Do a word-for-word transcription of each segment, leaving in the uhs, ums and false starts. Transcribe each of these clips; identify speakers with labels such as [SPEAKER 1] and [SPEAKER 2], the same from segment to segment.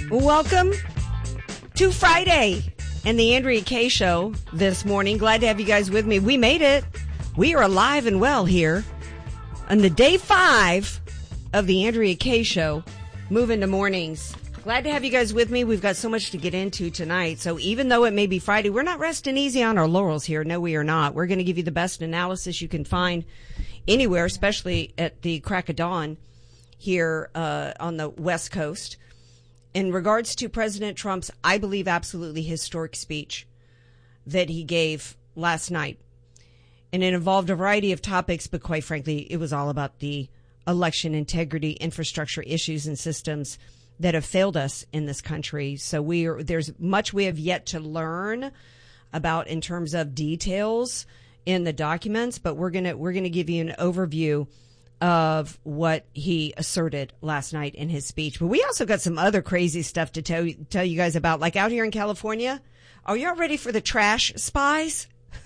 [SPEAKER 1] Welcome to Friday and the Andrea Kaye Show this morning. Glad to have you guys with me. We made it. We are alive and well here on the day five of the Andrea Kaye Show, moving to mornings. Glad to have you guys with me. We've got so much to get into tonight. So even though it may be Friday, we're not resting easy on our laurels here. No, we are not. We're going to give you the best analysis you can find anywhere, especially at the crack of dawn here uh, on the West Coast. In regards to President Trump's, I believe, absolutely historic speech that he gave last night. And it involved a variety of topics, but quite frankly, it was all about the election integrity, infrastructure issues and systems that have failed us in this country. So we are, there's much we have yet to learn about in terms of details in the documents, but we're going to, we're going to give you an overview of what he asserted last night in his speech. But we also got some other crazy stuff to tell you, tell you guys about, like out here in California. Are y'all ready for the trash spies?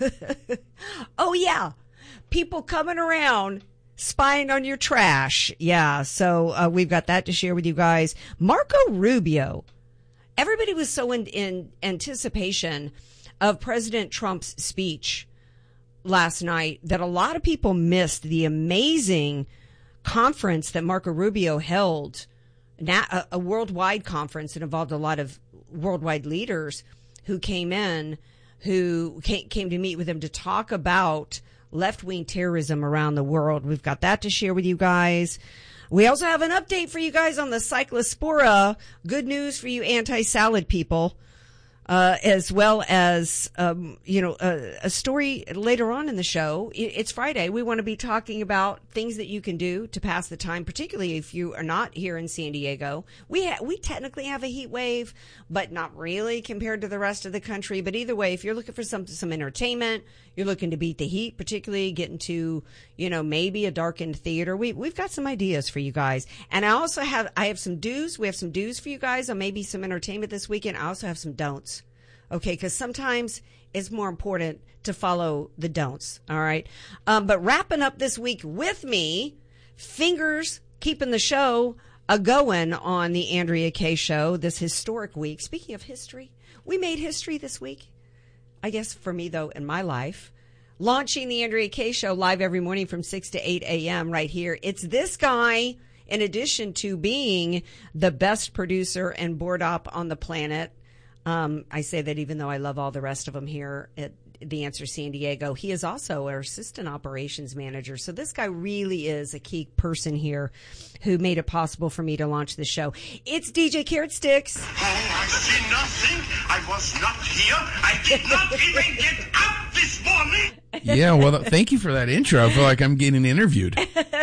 [SPEAKER 1] Oh, yeah. People coming around spying on your trash. Yeah. So uh, we've got that to share with you guys. Marco Rubio. Everybody was so in, in anticipation of President Trump's speech last night that a lot of people missed the amazing conference that Marco Rubio held, a, a worldwide conference that involved a lot of worldwide leaders who came in, who came, came to meet with him to talk about left-wing terrorism around the world. We've got that to share with you guys. We also have an update for you guys on the Cyclospora. Good news for you anti-salad people. Uh, as well as, um, you know, a, a story later on in the show. It's Friday. We want to be talking about things that you can do to pass the time, particularly if you are not here in San Diego. We ha- we technically have a heat wave, but not really compared to the rest of the country. But either way, if you're looking for some some entertainment, you're looking to beat the heat, particularly getting to, you know, maybe a darkened theater, we we've got some ideas for you guys. And I also have I have some do's. We have some do's for you guys on maybe some entertainment this weekend. I also have some don'ts. Okay, because sometimes it's more important to follow the don'ts, all right? Um, but wrapping up this week with me, fingers keeping the show a-going on the Andrea Kaye Show this historic week. Speaking of history, we made history this week. I guess for me, though, in my life. Launching the Andrea Kaye Show live every morning from six to eight a.m. right here. It's this guy, in addition to being the best producer and board op on the planet. Um, I say that even though I love all the rest of them here at The Answer San Diego. He is also our assistant operations manager. So this guy really is a key person here who made it possible for me to launch the show. It's D J Carrot Sticks.
[SPEAKER 2] Oh, I see nothing. I was not here. I did not even get up this morning.
[SPEAKER 3] Yeah, well, thank you for that intro. I feel like I'm getting interviewed.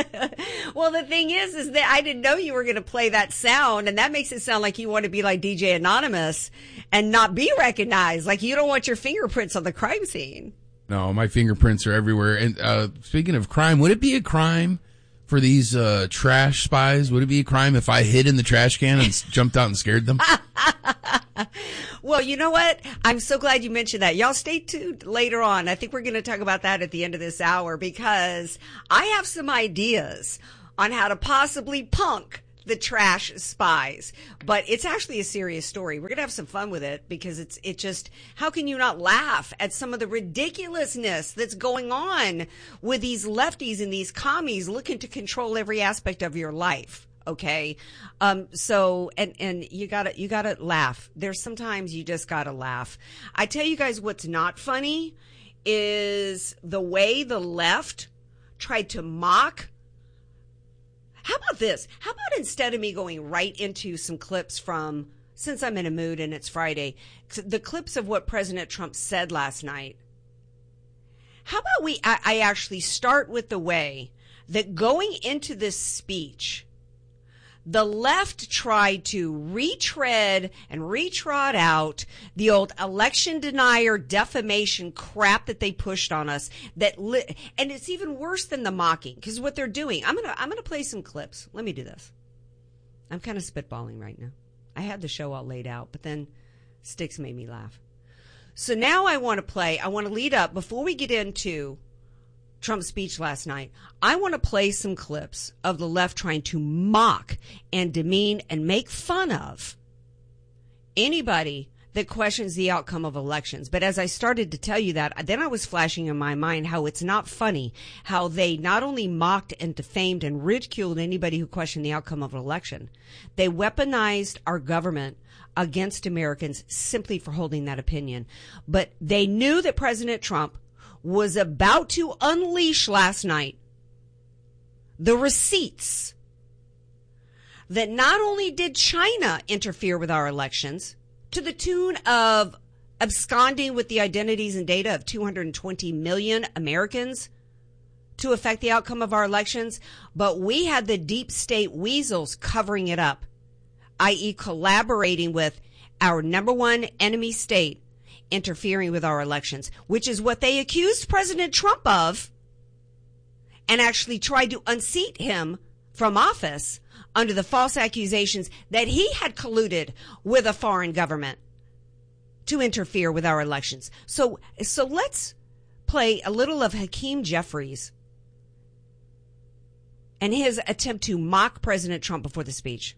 [SPEAKER 1] Well, the thing is, is that I didn't know you were going to play that sound, and that makes it sound like you want to be like D J Anonymous and not be recognized. Like you don't want your fingerprints on the crime scene.
[SPEAKER 3] No, my fingerprints are everywhere. And uh, speaking of crime, would it be a crime for these uh, trash spies? Would it be a crime if I hid in the trash can and jumped out and scared them?
[SPEAKER 1] Well, you know what? I'm so glad you mentioned that. Y'all stay tuned later on. I think we're going to talk about that at the end of this hour because I have some ideas on how to possibly punk the trash spies. But it's actually a serious story. We're going to have some fun with it because it's it just, how can you not laugh at some of the ridiculousness that's going on with these lefties and these commies looking to control every aspect of your life? Okay. Um, so, and, and you gotta, you gotta laugh. There's sometimes you just gotta laugh. I tell you guys what's not funny is the way the left tried to mock. How about this? How about instead of me going right into some clips from, since I'm in a mood and it's Friday, the clips of what President Trump said last night. How about we, I, I actually start with the way that going into this speech, the left tried to retread and retrot out the old election denier defamation crap that they pushed on us. That li- and it's even worse than the mocking because what they're doing. I'm gonna I'm gonna play some clips. Let me do this. I'm kind of spitballing right now. I had the show all laid out, but then Sticks made me laugh. So now I want to play. I want to lead up before we get into Trump's speech last night. I want to play some clips of the left trying to mock and demean and make fun of anybody that questions the outcome of elections. But as I started to tell you that, then I was flashing in my mind how it's not funny, how they not only mocked and defamed and ridiculed anybody who questioned the outcome of an election, they weaponized our government against Americans simply for holding that opinion. But they knew that President Trump was about to unleash last night the receipts that not only did China interfere with our elections to the tune of absconding with the identities and data of two hundred twenty million Americans to affect the outcome of our elections, but we had the deep state weasels covering it up, that is collaborating with our number one enemy state, interfering with our elections, which is what they accused President Trump of and actually tried to unseat him from office under the false accusations that he had colluded with a foreign government to interfere with our elections. So, so let's play a little of Hakeem Jeffries and his attempt to mock President Trump before the speech.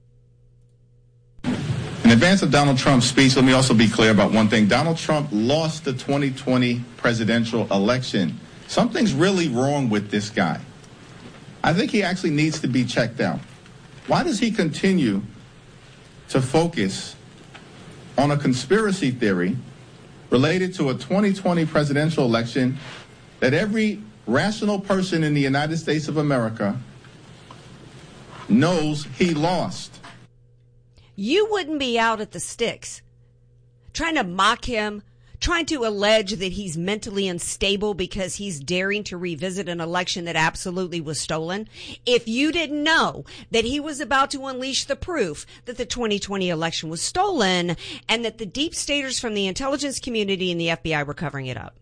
[SPEAKER 4] In advance of Donald Trump's speech, let me also be clear about one thing. Donald Trump lost the twenty twenty presidential election. Something's really wrong with this guy. I think he actually needs to be checked out. Why does he continue to focus on a conspiracy theory related to a twenty twenty presidential election that every rational person in the United States of America knows he lost?
[SPEAKER 1] You wouldn't be out at the sticks trying to mock him, trying to allege that he's mentally unstable because he's daring to revisit an election that absolutely was stolen, if you didn't know that he was about to unleash the proof that the twenty twenty election was stolen and that the deep staters from the intelligence community and the F B I were covering it up.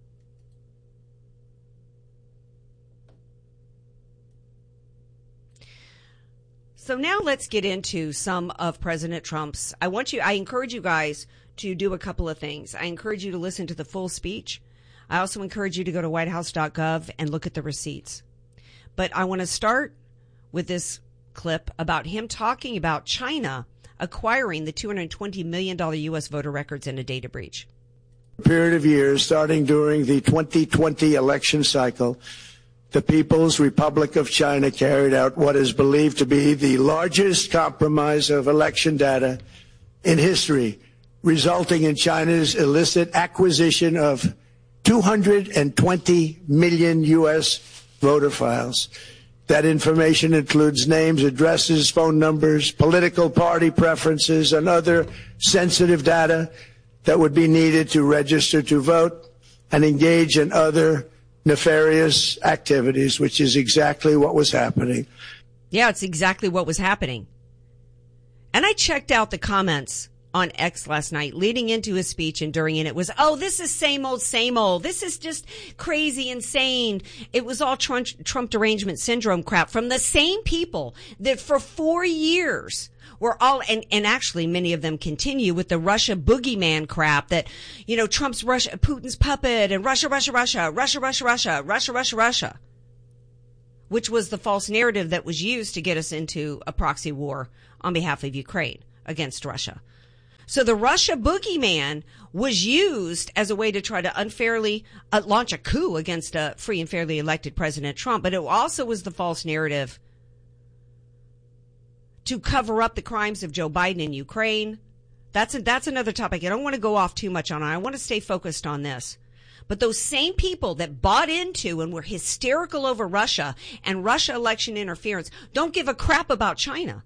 [SPEAKER 1] So now let's get into some of President Trump's. I want you, I encourage you guys to do a couple of things. I encourage you to listen to the full speech. I also encourage you to go to white house dot gov and look at the receipts. But I want to start with this clip about him talking about China acquiring the two hundred twenty million dollars U S voter records in a data breach.
[SPEAKER 5] Period of years, starting during the twenty twenty election cycle, the People's Republic of China carried out what is believed to be the largest compromise of election data in history, resulting in China's illicit acquisition of two hundred twenty million U S voter files. That information includes names, addresses, phone numbers, political party preferences, and other sensitive data that would be needed to register to vote and engage in other nefarious activities, which is exactly what was happening.
[SPEAKER 1] Yeah, it's exactly what was happening. And I checked out the comments on X last night leading into his speech and during it. It was, oh, this is same old, same old. This is just crazy, insane. It was all Trump, Trump derangement syndrome crap from the same people that for four years were all, and, and actually many of them continue with the Russia boogeyman crap that, you know, Trump's Russia, Putin's puppet and Russia, Russia, Russia, Russia, Russia, Russia, Russia, Russia, Russia, which was the false narrative that was used to get us into a proxy war on behalf of Ukraine against Russia. So the Russia boogeyman was used as a way to try to unfairly uh, launch a coup against a free and fairly elected President Trump. But it also was the false narrative to cover up the crimes of Joe Biden in Ukraine. That's a, that's another topic. I don't want to go off too much on it. I want to stay focused on this. But those same people that bought into and were hysterical over Russia and Russia election interference don't give a crap about China.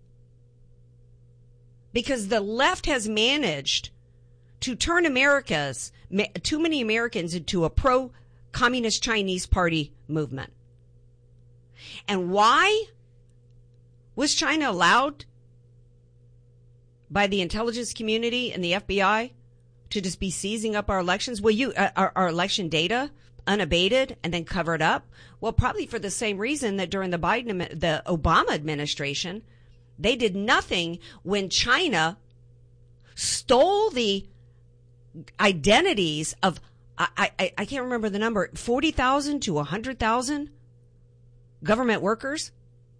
[SPEAKER 1] Because the left has managed to turn America's, too many Americans into a pro-communist Chinese party movement. And why was China allowed by the intelligence community and the F B I to just be seizing up our elections? Well, you, uh, our, our election data unabated and then cover it up? Well, probably for the same reason that during the Biden, the Obama administration, they did nothing when China stole the identities of, I, I, I can't remember the number, forty thousand to one hundred thousand government workers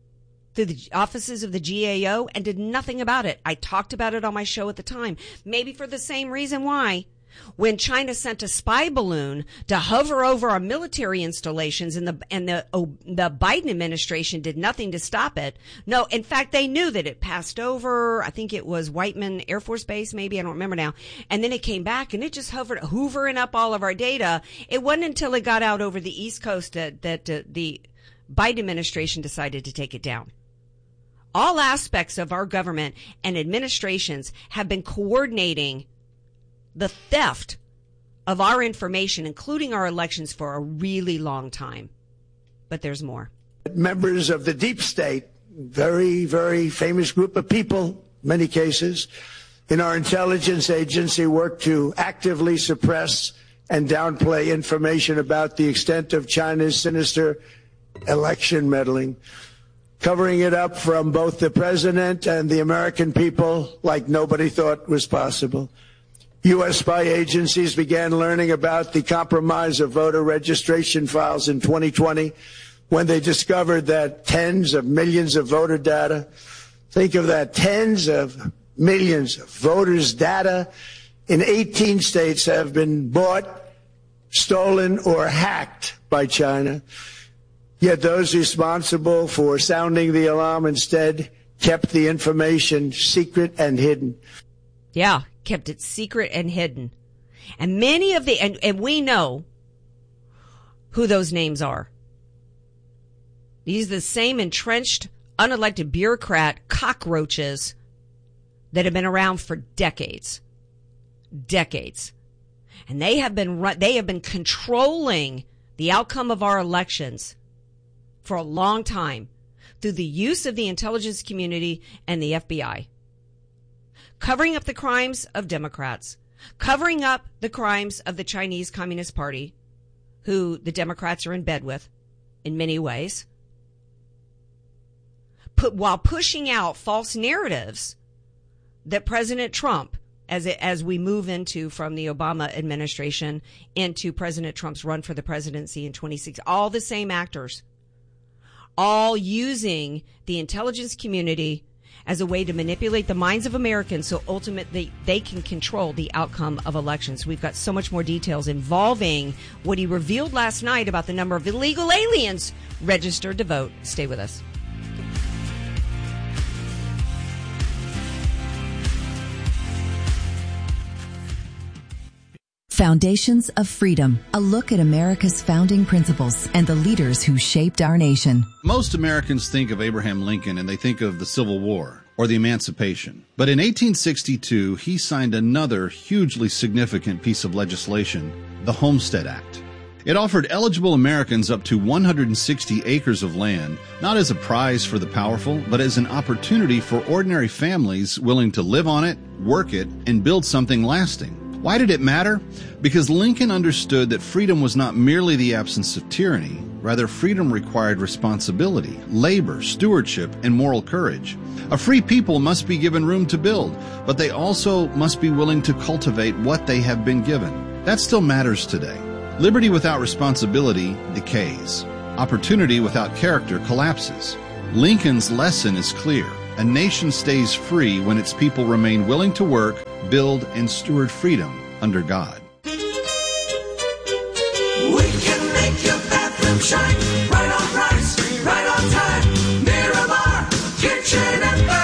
[SPEAKER 1] through the offices of the G A O and did nothing about it. I talked about it on my show at the time, maybe for the same reason why when China sent a spy balloon to hover over our military installations and the and the oh, the Biden administration did nothing to stop it. No, in fact, they knew that it passed over. I think it was Whiteman Air Force Base, maybe. I don't remember now. And then it came back and it just hovered, hoovering up all of our data. It wasn't until it got out over the East Coast that, that uh, the Biden administration decided to take it down. All aspects of our government and administrations have been coordinating the theft of our information, including our elections, for a really long time. But there's more.
[SPEAKER 5] Members of the deep state, very, very famous group of people, many cases, in our intelligence agency work to actively suppress and downplay information about the extent of China's sinister election meddling, covering it up from both the president and the American people like nobody thought was possible. U S spy agencies began learning about the compromise of voter registration files in twenty twenty when they discovered that tens of millions of voter data, think of that, tens of millions of voters' data in eighteen states have been bought, stolen, or hacked by China. Yet those responsible for sounding the alarm instead kept the information secret and hidden.
[SPEAKER 1] Yeah, kept it secret and hidden. And many of the, and, and we know who those names are. These are the same entrenched, unelected bureaucrat cockroaches that have been around for decades. Decades. And they have been, they have been controlling the outcome of our elections for a long time through the use of the intelligence community and the F B I. Covering up the crimes of Democrats, covering up the crimes of the Chinese Communist Party, who the Democrats are in bed with in many ways, put, while pushing out false narratives that President Trump, as it, as we move into from the Obama administration into President Trump's run for the presidency in twenty sixteen, all the same actors, all using the intelligence community as a way to manipulate the minds of Americans so ultimately they can control the outcome of elections. We've got so much more details involving what he revealed last night about the number of illegal aliens registered to vote. Stay with us.
[SPEAKER 6] Foundations of Freedom, a look at America's founding principles and the leaders who shaped our nation.
[SPEAKER 7] Most Americans think of Abraham Lincoln and they think of the Civil War or the Emancipation. But in eighteen sixty-two, he signed another hugely significant piece of legislation, the Homestead Act. It offered eligible Americans up to one hundred sixty acres of land, not as a prize for the powerful, but as an opportunity for ordinary families willing to live on it, work it, and build something lasting. Why did it matter? Because Lincoln understood that freedom was not merely the absence of tyranny. Rather, freedom required responsibility, labor, stewardship, and moral courage. A free people must be given room to build, but they also must be willing to cultivate what they have been given. That still matters today. Liberty without responsibility decays. Opportunity without character collapses. Lincoln's lesson is clear. A nation stays free when its people remain willing to work, build, and steward freedom under God.
[SPEAKER 8] We can make your bathroom shine. Right on price, right on time. Miramar Kitchen and Bath.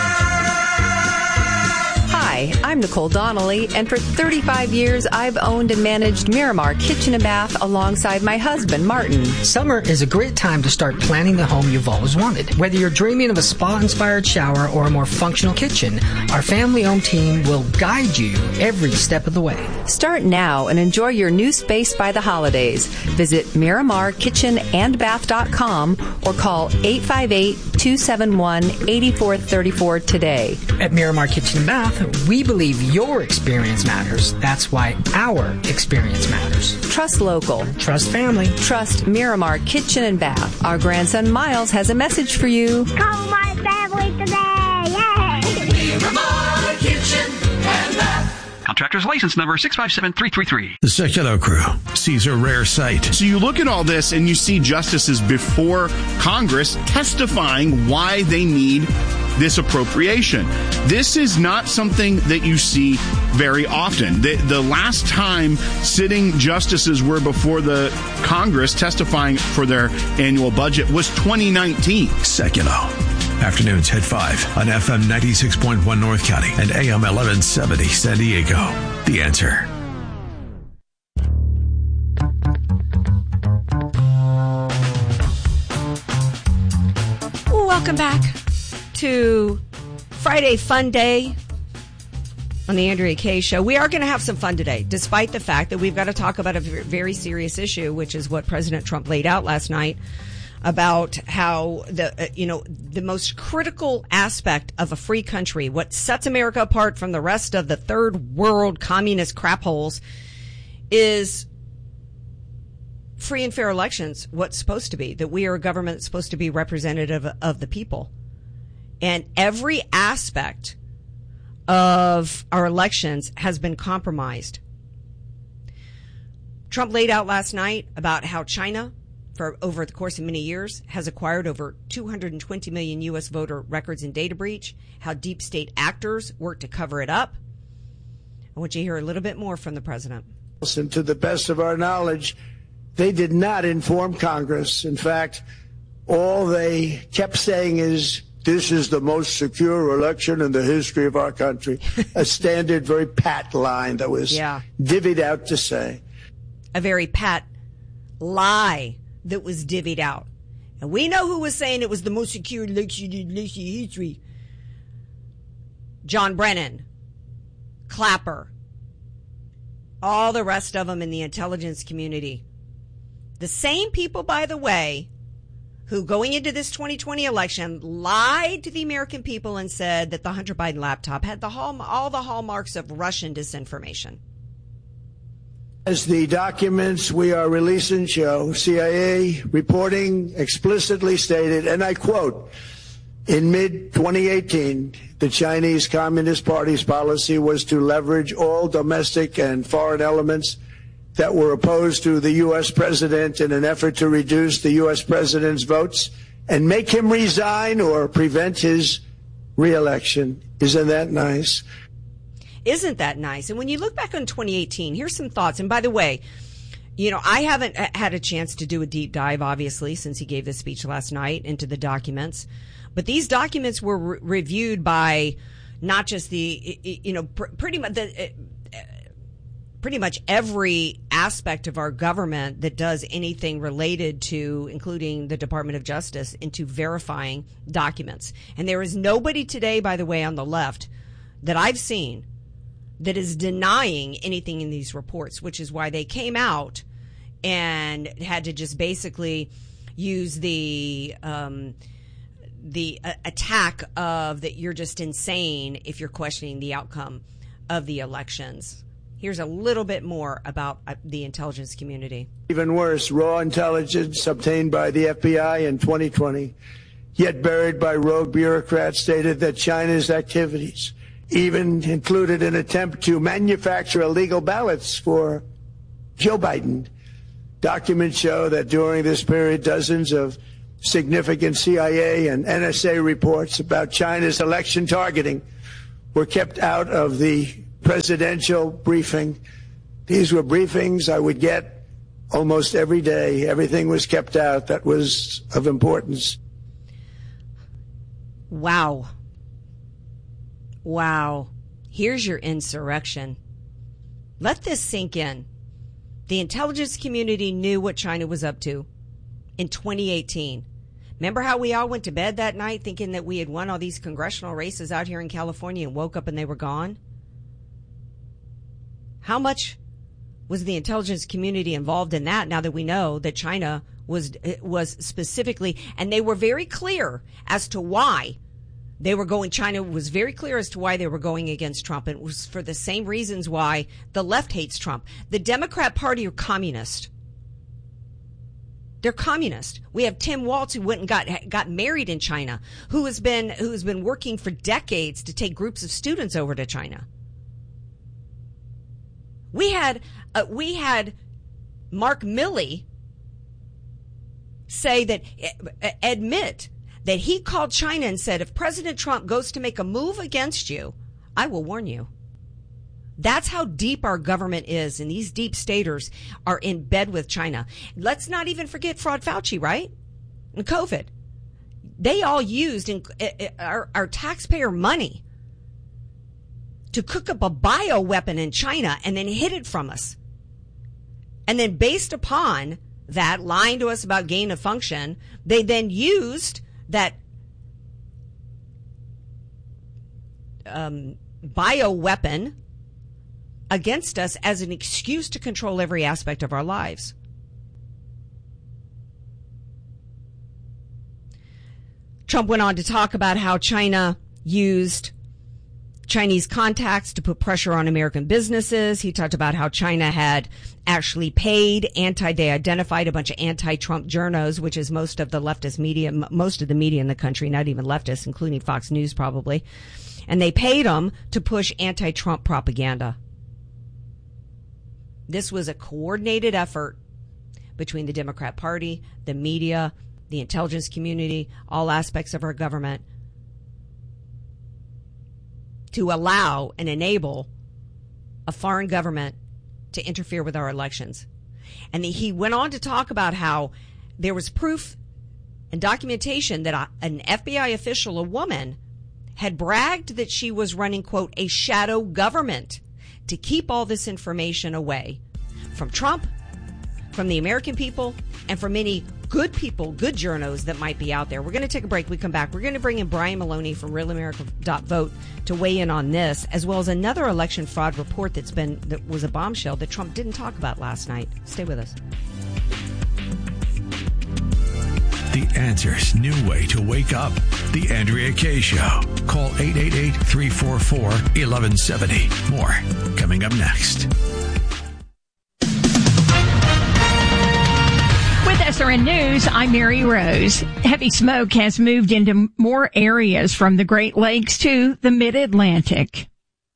[SPEAKER 9] Hi, I'm Nicole Donnelly, and for thirty-five years, I've owned and managed Miramar Kitchen and Bath alongside my husband, Martin.
[SPEAKER 10] Summer is a great time to start planning the home you've always wanted. Whether you're dreaming of a spa-inspired shower or a more functional kitchen, our family-owned team will guide you every step of the way.
[SPEAKER 9] Start now and enjoy your new space by the holidays. Visit Miramar Kitchen and Bath dot com or call eight five eight, two seven one, eight four three four today.
[SPEAKER 10] At Miramar Kitchen and Bath, we believe your experience matters. That's why our experience matters.
[SPEAKER 9] Trust local.
[SPEAKER 10] Trust family.
[SPEAKER 9] Trust Miramar Kitchen and Bath. Our grandson Miles has a message for you.
[SPEAKER 11] Call my family today. Yay!
[SPEAKER 8] Miramar Kitchen and Bath.
[SPEAKER 11] Contractors license number six five seven three three three.
[SPEAKER 12] The Secular Crew sees a rare sight.
[SPEAKER 13] So you look at all this and you see justices before Congress testifying why they need this appropriation. This is not something that you see very often. The, the last time sitting justices were before the Congress testifying for their annual budget was twenty nineteen.
[SPEAKER 12] Secular. Afternoons at five on F M ninety-six point one North County and A M eleven seventy San Diego. The Answer.
[SPEAKER 1] Welcome back to Friday Fun Day on the Andrea Kaye Show. We are going to have some fun today, despite the fact that we've got to talk about a very serious issue, which is what President Trump laid out last night about how the, uh, you know, the most critical aspect of a free country, what sets America apart from the rest of the third world communist crap holes, is free and fair elections. What's supposed to be, that we are a government that's supposed to be representative of the people. And every aspect of our elections has been compromised. Trump laid out last night about how China, for over the course of many years, has acquired over two hundred twenty million U S voter records in data breach, how deep state actors work to cover it up. I want you to hear a little bit more from the president.
[SPEAKER 5] And to the best of our knowledge, they did not inform Congress. In fact, all they kept saying is, this is the most secure election in the history of our country. A standard, very pat line that was yeah. divvied out to say.
[SPEAKER 1] A very pat lie that was divvied out. And we know who was saying it was the most secure election in history. John Brennan, Clapper, all the rest of them in the intelligence community. The same people, by the way, who going into this twenty twenty election lied to the American people and said that the Hunter Biden laptop had the hall, all the hallmarks of Russian disinformation.
[SPEAKER 5] As the documents we are releasing show, C I A reporting explicitly stated, and I quote, in mid twenty eighteen, the Chinese Communist Party's policy was to leverage all domestic and foreign elements that were opposed to the U S president in an effort to reduce the U S president's votes and make him resign or prevent his reelection. Isn't that nice?
[SPEAKER 1] Isn't that nice? And when you look back on twenty eighteen, here's some thoughts. And by the way, you know, I haven't had a chance to do a deep dive, obviously, since he gave this speech last night into the documents. But these documents were re- reviewed by not just the, you know, pr- pretty much the, uh, pretty much every aspect of our government that does anything related to, including the Department of Justice, into verifying documents. And there is nobody today, by the way, on the left that I've seen that is denying anything in these reports, which is why they came out and had to just basically use the um, the uh, attack of that you're just insane if you're questioning the outcome of the elections. Here's a little bit more about uh, the intelligence community.
[SPEAKER 5] Even worse, raw intelligence obtained by the F B I in twenty twenty, yet buried by rogue bureaucrats, stated that China's activities even included an attempt to manufacture illegal ballots for Joe Biden. Documents show that during this period, dozens of significant C I A and N S A reports about China's election targeting were kept out of the presidential briefing. These were briefings I would get almost every day. Everything was kept out that was of importance.
[SPEAKER 1] Wow. Wow. Here's your insurrection. Let this sink in. The intelligence community knew what China was up to in twenty eighteen. Remember how we all went to bed that night thinking that we had won all these congressional races out here in California and woke up and they were gone? How much was the intelligence community involved in that now that we know that China was was specifically, and they were very clear as to why they were going, China was very clear as to why they were going against Trump. And it was for the same reasons why the left hates Trump. The Democrat Party are communist. They're communist. We have Tim Walz, who went and got got married in China, who has been who has been working for decades to take groups of students over to China. We had uh, we had Mark Milley say that, uh, admit that he called China and said, if President Trump goes to make a move against you, I will warn you. That's how deep our government is, and these deep staters are in bed with China. Let's not even forget Fraud Fauci, right? And COVID. They all used in, uh, our, our taxpayer money to cook up a bioweapon in China and then hid it from us. And then based upon that, lying to us about gain of function, they then used that um, bioweapon against us as an excuse to control every aspect of our lives. Trump went on to talk about how China used Chinese contacts to put pressure on American businesses. He talked about how China had actually paid anti, they identified a bunch of anti-Trump journos, which is most of the leftist media, most of the media in the country, not even leftists, including Fox News probably. And they paid them to push anti-Trump propaganda. This was a coordinated effort between the Democrat Party, the media, the intelligence community, all aspects of our government, to allow and enable a foreign government to interfere with our elections. And he went on to talk about how there was proof and documentation that an F B I official, a woman, had bragged that she was running, quote, a shadow government to keep all this information away from Trump, from the American people, and from any good people, good journos that might be out there. We're going to take a break. We come back. We're going to bring in Brian Maloney from real america dot vote to weigh in on this, as well as another election fraud report that's been, that was a bombshell that Trump didn't talk about last night. Stay with us.
[SPEAKER 12] The Answer's new way to wake up. The Andrea Kaye Show. Call eight eight eight, three four four, one one seven zero. More coming up next.
[SPEAKER 14] S R N News, I'm Mary Rose. Heavy smoke has moved into more areas from the Great Lakes to the Mid-Atlantic.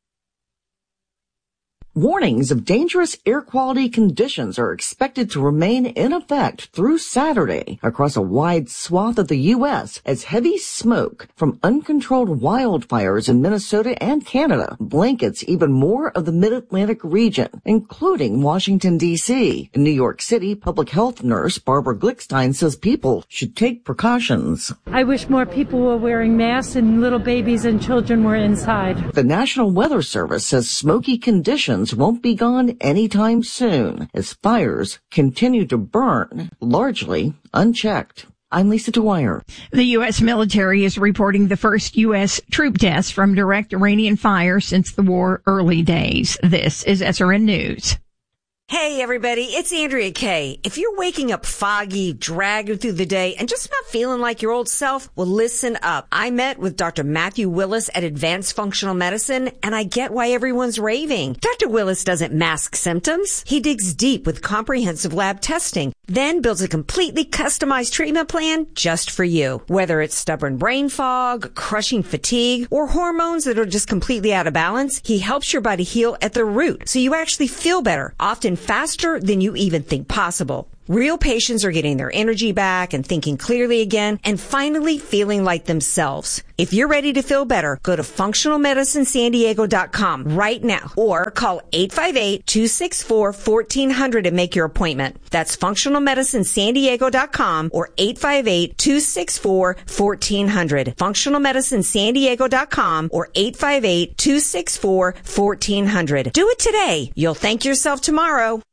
[SPEAKER 15] Warnings of dangerous air quality conditions are expected to remain in effect through Saturday across a wide swath of the U S as heavy smoke from uncontrolled wildfires in Minnesota and Canada blankets even more of the Mid-Atlantic region, including Washington, D C. In New York City, public health nurse Barbara Glickstein says people should take precautions.
[SPEAKER 16] I wish more people were wearing masks and little babies and children were inside.
[SPEAKER 15] The National Weather Service says smoky conditions won't be gone anytime soon as fires continue to burn, largely unchecked. I'm Lisa Dwyer.
[SPEAKER 14] The U S military is reporting the first U S troop deaths from direct Iranian fire since the war early days. This is S R N News.
[SPEAKER 1] Hey everybody, it's Andrea Kaye. If you're waking up foggy, dragging through the day, and just not feeling like your old self, well listen up. I met with Doctor Matthew Willis at Advanced Functional Medicine, and I get why everyone's raving. Doctor Willis doesn't mask symptoms. He digs deep with comprehensive lab testing, then builds a completely customized treatment plan just for you. Whether it's stubborn brain fog, crushing fatigue, or hormones that are just completely out of balance, he helps your body heal at the root so you actually feel better, often faster than you even think possible. Real patients are getting their energy back and thinking clearly again and finally feeling like themselves. If you're ready to feel better, go to functional medicine san diego dot com right now or call eight five eight, two six four, one four zero zero to make your appointment. That's functional medicine san diego dot com or eight five eight, two six four, one four zero zero. functional medicine san diego dot com or eight five eight, two six four, one four zero zero. Do it today. You'll thank yourself tomorrow.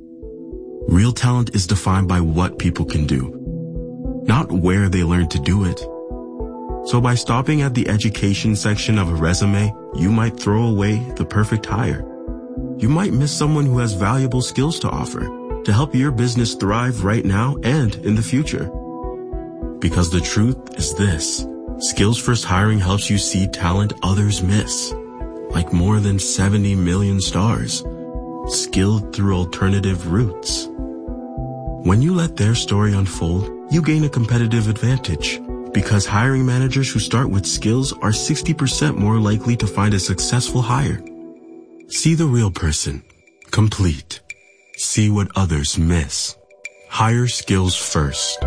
[SPEAKER 17] Real talent is defined by what people can do, not where they learn to do it. So by stopping at the education section of a resume, you might throw away the perfect hire. You might miss someone who has valuable skills to offer to help your business thrive right now and in the future. Because the truth is this: Skills First Hiring helps you see talent others miss, like more than seventy million stars, skilled through alternative routes. When you let their story unfold, you gain a competitive advantage because hiring managers who start with skills are sixty percent more likely to find a successful hire. See the real person. Complete. See what others miss. Hire skills first.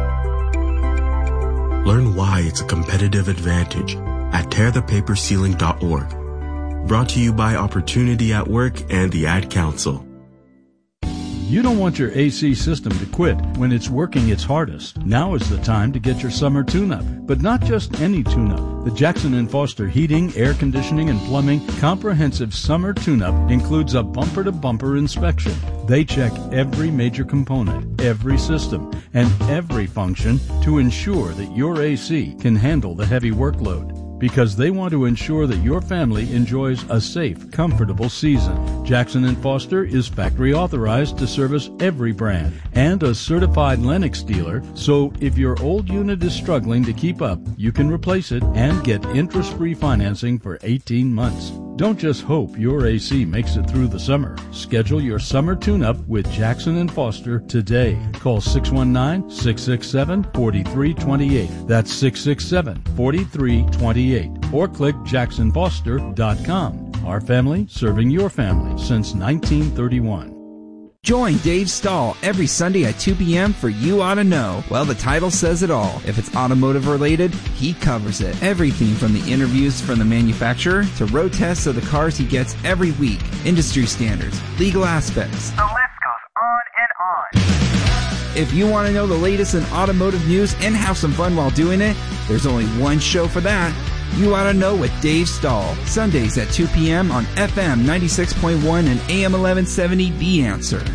[SPEAKER 17] Learn why it's a competitive advantage at tear the paper ceiling dot org. Brought to you by Opportunity at Work and the Ad Council.
[SPEAKER 18] You don't want your A C system to quit when it's working its hardest. Now is the time to get your summer tune-up, but not just any tune-up. The Jackson and Foster Heating, Air Conditioning, and Plumbing Comprehensive Summer Tune-Up includes a bumper-to-bumper inspection. They check every major component, every system, and every function to ensure that your A C can handle the heavy workload. Because they want to ensure that your family enjoys a safe, comfortable season. Jackson and Foster is factory authorized to service every brand and a certified Lennox dealer, so if your old unit is struggling to keep up, you can replace it and get interest-free financing for eighteen months. Don't just hope your A C makes it through the summer. Schedule your summer tune-up with Jackson and Foster today. Call six one nine, six six seven, four three two eight. That's six six seven, four three two eight. Or click jackson foster dot com. Our family serving your family since nineteen thirty-one.
[SPEAKER 19] Join Dave Stahl every Sunday at two p.m. for You Oughta Know. Well, the title says it all. If it's automotive related, he covers it. Everything from the interviews from the manufacturer to road tests of the cars he gets every week, industry standards, legal aspects.
[SPEAKER 11] The list goes on and on.
[SPEAKER 19] If you want to know the latest in automotive news and have some fun while doing it, there's only one show for that. You Oughta Know with Dave Stahl. Sundays at two p.m. on F M ninety-six point one and A M eleven seventy The Answer.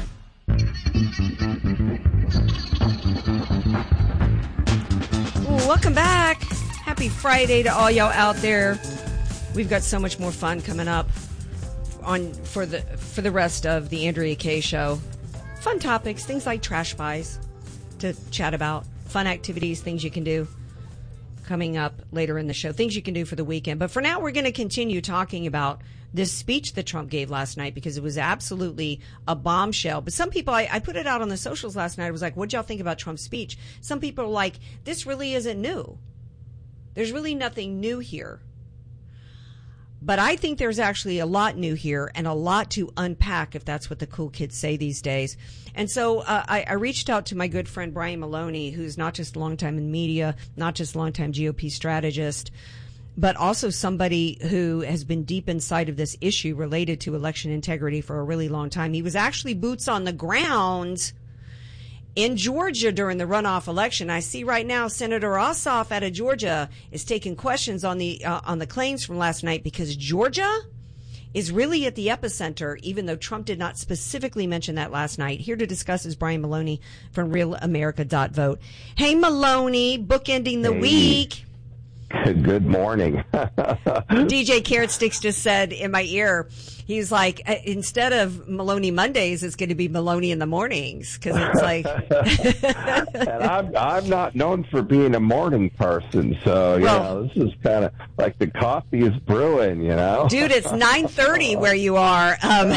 [SPEAKER 1] Well, welcome back. Happy Friday to all y'all out there. We've got so much more fun coming up on for the for the rest of the Andrea Kaye Show. Fun topics, things like trash buys to chat about, fun activities, things you can do. Coming up later in the show, things you can do for the weekend. But for now, we're going to continue talking about this speech that Trump gave last night because it was absolutely a bombshell. But some people, I, I put it out on the socials last night. I was like, what'd y'all think about Trump's speech? Some people are like, this really isn't new. There's really nothing new here. But I think there's actually a lot new here and a lot to unpack, if that's what the cool kids say these days. And so uh, I, I reached out to my good friend Brian Maloney, who's not just a longtime in media, not just a longtime G O P strategist, but also somebody who has been deep inside of this issue related to election integrity for a really long time. He was actually boots on the ground in Georgia during the runoff election. I see right now Senator Ossoff out of Georgia is taking questions on the uh, on the claims from last night because Georgia is really at the epicenter, even though Trump did not specifically mention that last night. Here to discuss is Brian Maloney from real america dot vote. Hey, Maloney, bookending the
[SPEAKER 20] hey.
[SPEAKER 1] week.
[SPEAKER 20] Good morning.
[SPEAKER 1] D J Carrot Sticks just said in my ear, he's like, instead of Maloney Mondays, it's going to be Maloney in the mornings because it's like.
[SPEAKER 20] And I'm I'm not known for being a morning person, so you well, know this is kind of like the coffee is brewing, you know.
[SPEAKER 1] Dude, it's nine thirty where you are. Um,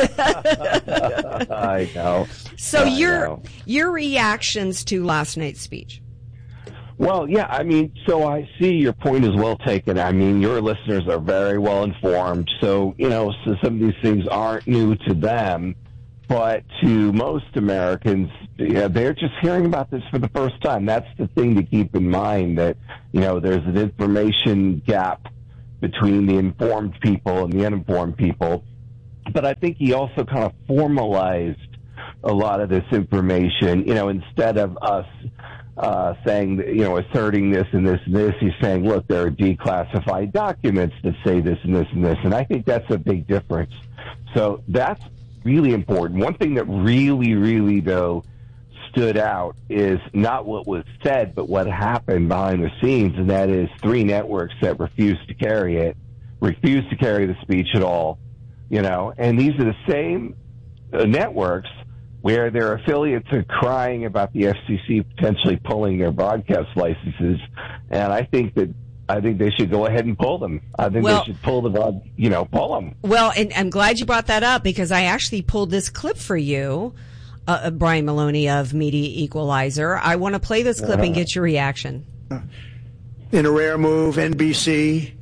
[SPEAKER 20] I know.
[SPEAKER 1] So
[SPEAKER 20] I
[SPEAKER 1] your
[SPEAKER 20] know.
[SPEAKER 1] your reactions to last night's speech.
[SPEAKER 20] Well, yeah, I mean, so I see your point is well taken. I mean, your listeners are very well informed. So, you know, so some of these things aren't new to them. But to most Americans, yeah, they're just hearing about this for the first time. That's the thing to keep in mind, that, you know, there's an information gap between the informed people and the uninformed people. But I think he also kind of formalized a lot of this information, you know, instead of us uh, saying, you know, asserting this and this and this, he's saying, look, there are declassified documents that say this and this and this. And I think that's a big difference. So that's really important. One thing that really, really, though, stood out is not what was said, but what happened behind the scenes, and that is three networks that refused to carry it, refused to carry the speech at all, you know, and these are the same uh, networks where their affiliates are crying about the F C C potentially pulling their broadcast licenses, and I think that I think they should go ahead and pull them. I think well, they should pull the, you know, pull them.
[SPEAKER 1] Well, and I'm glad you brought that up because I actually pulled this clip for you, uh, Brian Maloney of Media Equalizer. I want to play this clip uh, and get your reaction.
[SPEAKER 5] In a rare move, N B C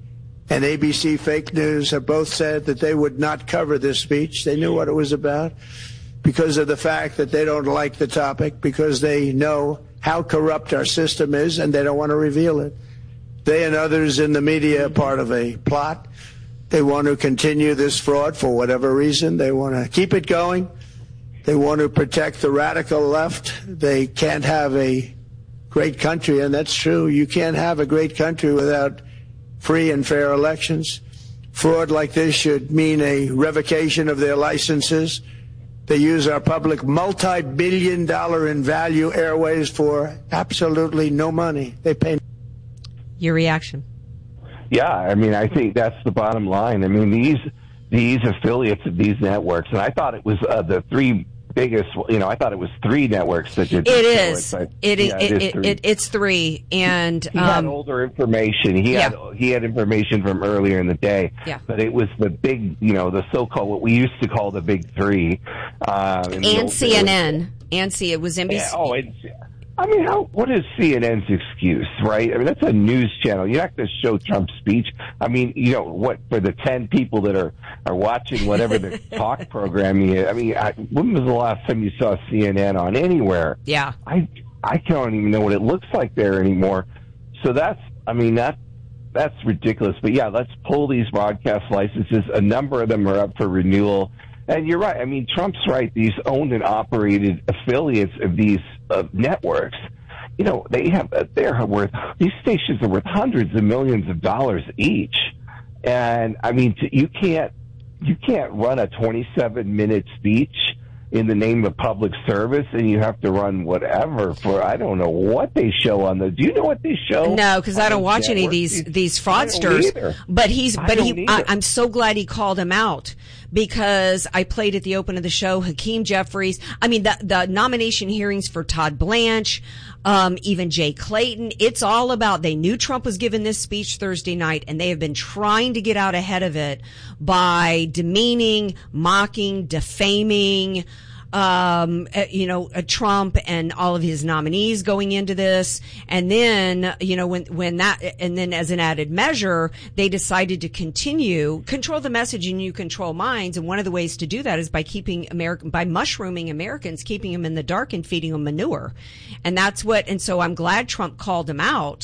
[SPEAKER 5] and A B C Fake News have both said that they would not cover this speech. They knew what it was about because of the fact that they don't like the topic, because they know how corrupt our system is, and they don't want to reveal it. They and others in the media are part of a plot. They want to continue this fraud for whatever reason. They want to keep it going. They want to protect the radical left. They can't have a great country, and that's true. You can't have a great country without free and fair elections. Fraud like this should mean a revocation of their licenses. They use our public multi-billion dollar in value airways for absolutely no money. They pay.
[SPEAKER 1] Your reaction?
[SPEAKER 20] Yeah, I mean, I think that's the bottom line. I mean, these these affiliates of these networks, and I thought it was uh, the three biggest, you know, I thought it was three networks that did
[SPEAKER 1] it.
[SPEAKER 20] Is.
[SPEAKER 1] It, it, yeah, it, it, it, it's three. And
[SPEAKER 20] he had um, older information. He yeah. had he had information from earlier in the day.
[SPEAKER 1] Yeah.
[SPEAKER 20] But it was the big, you know, the so-called, what we used to call the big three. Uh,
[SPEAKER 1] and C N N. And C, it was N B C.
[SPEAKER 20] Yeah, oh, it's... I mean, how, what is C N N's excuse, right? I mean, that's a news channel. You're not going to show Trump's speech. I mean, you know, what, for the ten people that are, are watching whatever the talk programming is, I mean, I, when was the last time you saw C N N on anywhere?
[SPEAKER 1] Yeah.
[SPEAKER 20] I, I don't even know what it looks like there anymore. So that's, I mean, that, that's ridiculous. But yeah, let's pull these broadcast licenses. A number of them are up for renewal. And you're right. I mean, Trump's right. These owned and operated affiliates of these uh, networks, you know, they have they're worth these stations are worth hundreds of millions of dollars each. And I mean, to, you can't you can't run a twenty-seven minute speech in the name of public service, and you have to run whatever for, I don't know what they show on the, do you know what they show?
[SPEAKER 1] No, because I don't watch any of these, these fraudsters, but he's, but he, I, I'm so glad he called him out, because I played at the open of the show, Hakeem Jeffries. I mean, the, the nomination hearings for Todd Blanche, um, even Jay Clayton, it's all about, they knew Trump was giving this speech Thursday night, and they have been trying to get out ahead of it by demeaning, mocking, defaming, um, uh, you know, uh, Trump and all of his nominees going into this. And then, you know, when, when that, and then as an added measure, they decided to continue, control the message and you control minds. And one of the ways to do that is by keeping American, by mushrooming Americans, keeping them in the dark and feeding them manure. And that's what, and so I'm glad Trump called him out.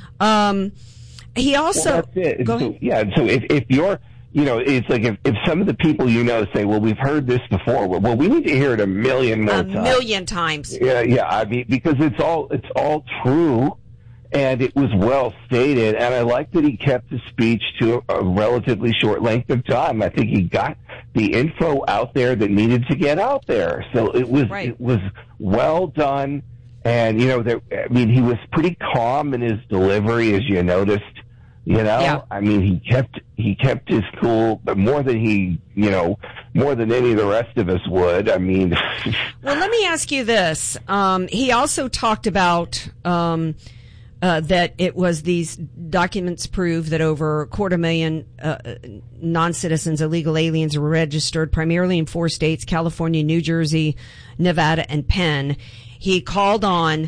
[SPEAKER 1] Um, he also,
[SPEAKER 20] well, that's it.
[SPEAKER 1] go
[SPEAKER 20] so,
[SPEAKER 1] ahead.
[SPEAKER 20] Yeah. So if, if you're, you know, it's like if, if some of the people you know say, well, we've heard this before. Well, we need to hear it a million more
[SPEAKER 1] a
[SPEAKER 20] times.
[SPEAKER 1] A million times.
[SPEAKER 20] Yeah, yeah. I mean, because it's all, it's all true, and it was well stated. And I like that he kept the speech to a, a relatively short length of time. I think he got the info out there that needed to get out there. So it was,
[SPEAKER 1] right.
[SPEAKER 20] it was well done. And, you know, there, I mean, he was pretty calm in his delivery, as you noticed. You know,
[SPEAKER 1] yeah.
[SPEAKER 20] I mean, he kept he kept his cool, but more than he, you know, more than any of the rest of us would. I mean,
[SPEAKER 1] well, let me ask you this. Um, he also talked about um, uh, that it was these documents prove that over a quarter million uh, non-citizens, illegal aliens, were registered primarily in four states: California, New Jersey, Nevada, and Penn. He called on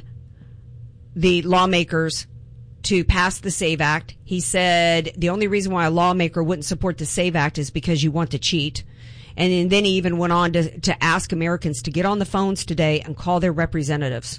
[SPEAKER 1] the lawmakers to pass the SAVE Act. He said the only reason why a lawmaker wouldn't support the SAVE Act is because you want to cheat. And then he even went on to, to ask Americans to get on the phones today and call their representatives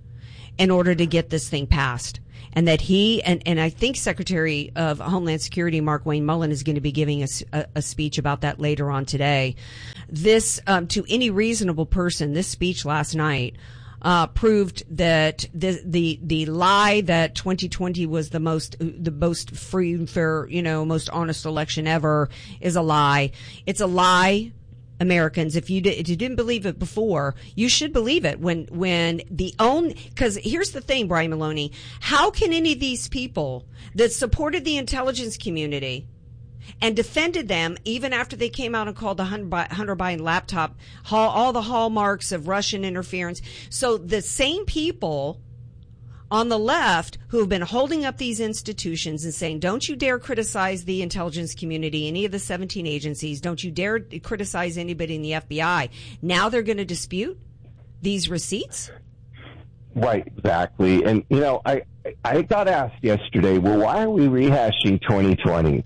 [SPEAKER 1] in order to get this thing passed. And that he, and, and I think Secretary of Homeland Security Mark Wayne Mullen is going to be giving a, a, a speech about that later on today. This, um, to any reasonable person, this speech last night Uh, proved that the, the, the lie that twenty twenty was the most, the most free and fair, you know, most honest election ever is a lie. It's a lie, Americans. If you, did, if you didn't believe it before, you should believe it when, when the own, cause here's the thing, Brian Maloney, how can any of these people that supported the intelligence community and defended them even after they came out and called the Hunter Biden laptop all the hallmarks of Russian interference. So the same people on the left who have been holding up these institutions and saying, don't you dare criticize the intelligence community, any of the seventeen agencies, don't you dare criticize anybody in the F B I. Now they're going to dispute these receipts?
[SPEAKER 20] Right, exactly. And, you know, I, I got asked yesterday, well, why are we rehashing twenty twenty?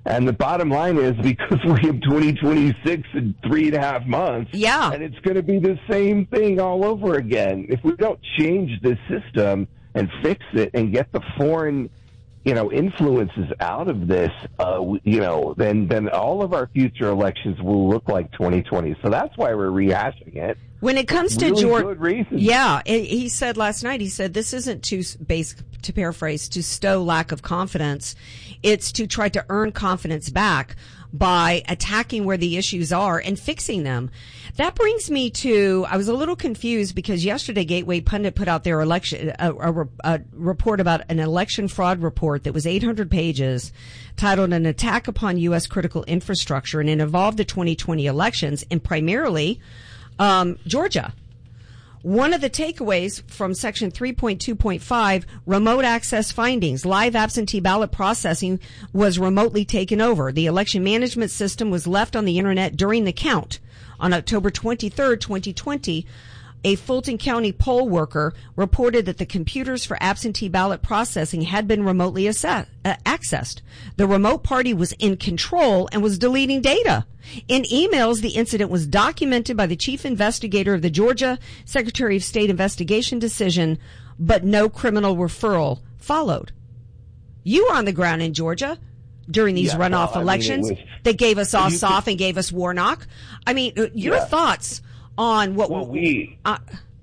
[SPEAKER 20] And the bottom line is because we have twenty twenty-six in three and a half months.
[SPEAKER 1] Yeah.
[SPEAKER 20] And it's going to be the same thing all over again. If we don't change this system and fix it and get the foreign, you know, influences out of this, uh, you know, then, then all of our future elections will look like twenty twenty. So that's why we're rehashing it.
[SPEAKER 1] When it comes to
[SPEAKER 20] really
[SPEAKER 1] George,
[SPEAKER 20] good reasons.
[SPEAKER 1] yeah, it, he said last night, he said, this isn't to base, to paraphrase, to stow lack of confidence. It's to try to earn confidence back by attacking where the issues are and fixing them. That brings me to, I was a little confused because yesterday Gateway Pundit put out their election, a, a, a report about an election fraud report that was eight hundred pages titled An Attack Upon U S Critical Infrastructure, and it involved the twenty twenty elections and primarily um, Georgia. One of the takeaways from Section three point two point five, remote access findings, live absentee ballot processing was remotely taken over. The election management system was left on the internet during the count. On October twenty-third, twenty twenty, a Fulton County poll worker reported that the computers for absentee ballot processing had been remotely assess- uh, accessed. The remote party was in control and was deleting data. In emails, the incident was documented by the chief investigator of the Georgia Secretary of State investigation decision, but no criminal referral followed. You were on the ground in Georgia during these
[SPEAKER 20] Yeah,
[SPEAKER 1] runoff
[SPEAKER 20] well, I mean,
[SPEAKER 1] elections.
[SPEAKER 20] it was-
[SPEAKER 1] They gave us
[SPEAKER 20] you
[SPEAKER 1] Ossoff
[SPEAKER 20] could-
[SPEAKER 1] and gave us Warnock. I mean, uh, your
[SPEAKER 20] Yeah.
[SPEAKER 1] thoughts on what
[SPEAKER 20] Well, we,
[SPEAKER 1] uh,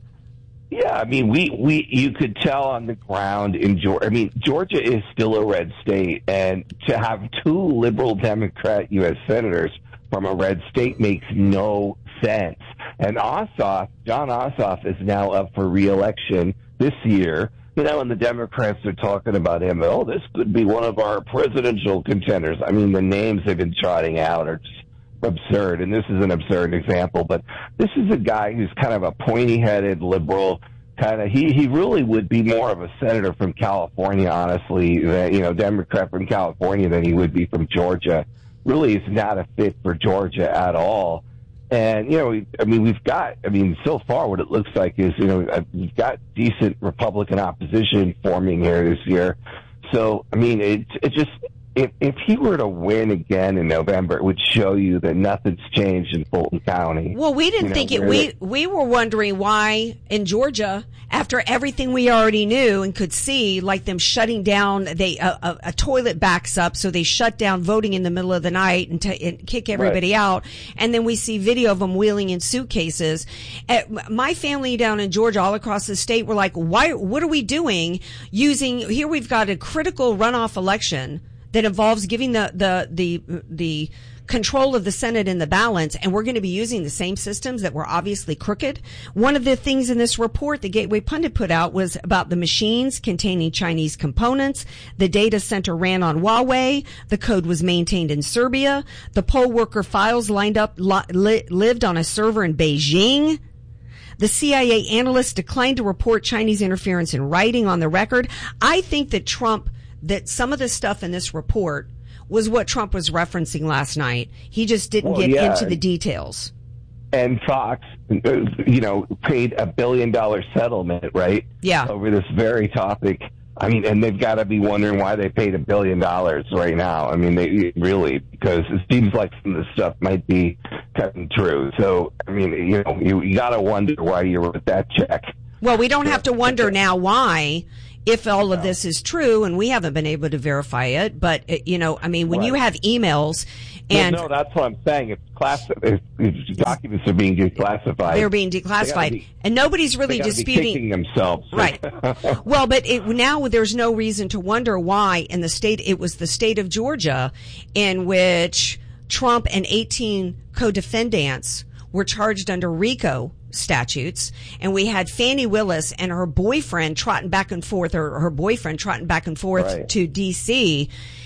[SPEAKER 20] yeah, I mean, we, we, you could tell on the ground in Georgia. I mean, Georgia is still a red state, and to have two liberal Democrat U S senators from a red state makes no sense. And Ossoff, John Ossoff, is now up for re-election this year. You know, and the Democrats are talking about him. Oh, this could be one of our presidential contenders. I mean, the names they've been trotting out are just absurd, and this is an absurd example. But this is a guy who's kind of a pointy-headed liberal. Kind of, he he really would be more of a senator from California, honestly. Than, you know, Democrat from California than he would be from Georgia. Really, is not a fit for Georgia at all. And, you know, I mean, we've got, I mean, so far what it looks like is, you know, we've got decent Republican opposition forming here this year. So, I mean, it, it just, if, if he were to win again in November, it would show you that nothing's changed in Fulton County.
[SPEAKER 1] well, we didn't
[SPEAKER 20] You know,
[SPEAKER 1] think it.
[SPEAKER 20] where
[SPEAKER 1] We
[SPEAKER 20] they-
[SPEAKER 1] we were wondering why in Georgia, after everything we already knew and could see, like them shutting down, they a, a, a toilet backs up, so they shut down voting in the middle of the night and, t- and kick everybody out. And then we see video of them wheeling in suitcases. Uh, my family down in Georgia, all across the state, were like, "Why? What are we doing? Using here, we've got a critical runoff election that involves giving the the the the control of the Senate and the balance, and we're going to be using the same systems that were obviously crooked." One of the things in this report the Gateway Pundit put out was about the machines containing Chinese components. The data center ran on Huawei. The code was maintained in Serbia. The poll worker files lined up li- li- lived on a server in Beijing. The C I A analyst declined to report Chinese interference in writing on the record. I think that Trump, that some of the stuff in this report was what Trump was referencing last night. He just didn't
[SPEAKER 20] Well,
[SPEAKER 1] get
[SPEAKER 20] yeah.
[SPEAKER 1] into the details.
[SPEAKER 20] And Fox, you know, paid a billion dollar settlement, right?
[SPEAKER 1] Yeah.
[SPEAKER 20] Over this very topic. I mean, and they've got to be wondering why they paid a billion dollars right now. I mean, they really, because it seems like some of the stuff might be cutting true. So, I mean, you know, you, you got to wonder why you wrote that check.
[SPEAKER 1] Well, we don't have to wonder now why, if all of this is true, and we haven't been able to verify it. But, uh, you know, I mean, when you
[SPEAKER 20] Right.
[SPEAKER 1] have emails and
[SPEAKER 20] no, no, that's what I'm saying. It's classified. If documents are being declassified.
[SPEAKER 1] they're being
[SPEAKER 20] They gotta
[SPEAKER 1] declassified,
[SPEAKER 20] be-
[SPEAKER 1] and nobody's really
[SPEAKER 20] they gotta be
[SPEAKER 1] disputing.
[SPEAKER 20] kicking themselves.
[SPEAKER 1] Right. Well, but it, now there's no reason to wonder why in the state, it was the state of Georgia in which Trump and eighteen co-defendants were charged under RICO statutes, and we had Fannie Willis and her boyfriend trotting back and forth, or her boyfriend trotting back and forth
[SPEAKER 20] Right.
[SPEAKER 1] to D C.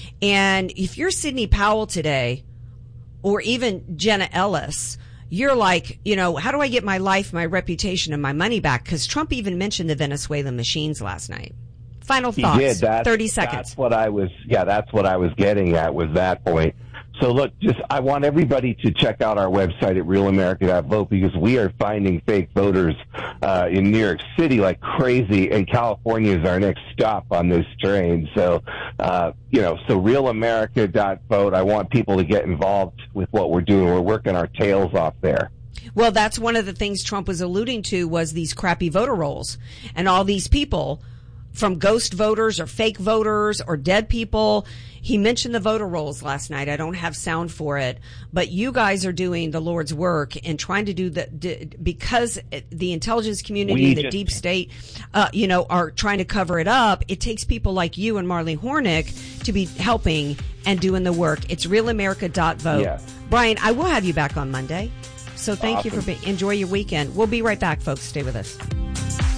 [SPEAKER 1] And if you're Sidney Powell today, or even Jenna Ellis, you're like, you know, how do I get my life, my reputation, and my money back? Because Trump even mentioned the Venezuelan machines last night. Final
[SPEAKER 20] He
[SPEAKER 1] thoughts.
[SPEAKER 20] did. That's,
[SPEAKER 1] thirty seconds.
[SPEAKER 20] That's what I was. Yeah, that's what I was getting at. Was that point? So look, just I want everybody to check out our website at real america dot vote because we are finding fake voters uh, in New York City like crazy, and California is our next stop on this train. So, uh, you know, so real america dot vote. I want people to get involved with what we're doing. We're working our tails off there.
[SPEAKER 1] Well, that's one of the things Trump was alluding to was these crappy voter rolls and all these people from ghost voters or fake voters or dead people. He mentioned the voter rolls last night. I don't have sound for it, but you guys are doing the Lord's work and trying to do the, because the intelligence community,
[SPEAKER 20] We
[SPEAKER 1] the
[SPEAKER 20] just-
[SPEAKER 1] deep state, uh, you know, are trying to cover it up. It takes people like you and Marley Hornick to be helping and doing the work. It's real america dot vote.
[SPEAKER 20] Yeah.
[SPEAKER 1] Brian, I will have you back on Monday. So thank you
[SPEAKER 20] Awesome.
[SPEAKER 1] for being, enjoy your weekend. We'll be right back, folks. Stay with us.